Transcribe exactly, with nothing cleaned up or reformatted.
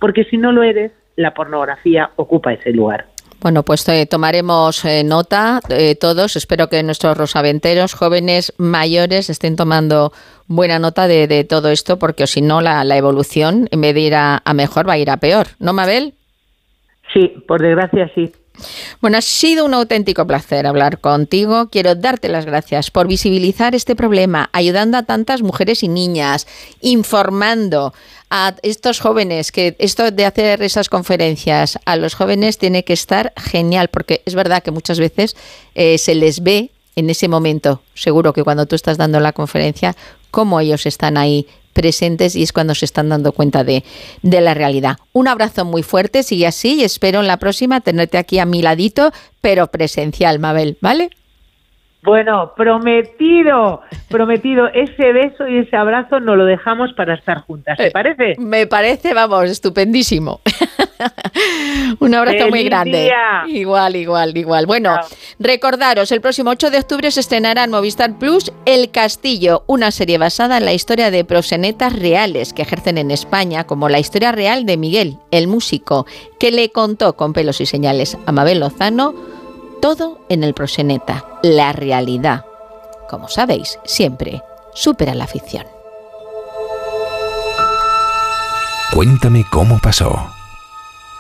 porque si no lo eres, la pornografía ocupa ese lugar. Bueno, pues eh, tomaremos eh, nota eh, todos. Espero que nuestros rosaventeros, jóvenes, mayores, estén tomando buena nota de, de todo esto, porque si no, la, la evolución, en vez de ir a, a mejor, va a ir a peor. ¿No, Mabel? Sí, por desgracia sí. Bueno, ha sido un auténtico placer hablar contigo. Quiero darte las gracias por visibilizar este problema, ayudando a tantas mujeres y niñas, informando a estos jóvenes, que esto de hacer esas conferencias a los jóvenes tiene que estar genial, porque es verdad que muchas veces eh, se les ve en ese momento, seguro que cuando tú estás dando la conferencia, cómo ellos están ahí presentes y es cuando se están dando cuenta de, de la realidad. Un abrazo muy fuerte, sigue así y espero en la próxima tenerte aquí a mi ladito, pero presencial, Mabel, ¿vale? Bueno, prometido, prometido, ese beso y ese abrazo nos lo dejamos para estar juntas, ¿te parece? Eh, me parece, vamos, estupendísimo. Un abrazo ¡Feliz muy grande. día! Igual, igual, igual. Bueno, Chao. Recordaros, el próximo ocho de octubre se estrenará en Movistar Plus El Castillo, una serie basada en la historia de proxenetas reales que ejercen en España, como la historia real de Miguel, el músico, que le contó con pelos y señales a Mabel Lozano todo en el proxeneta, la realidad. Como sabéis, siempre supera la ficción. Cuéntame cómo pasó.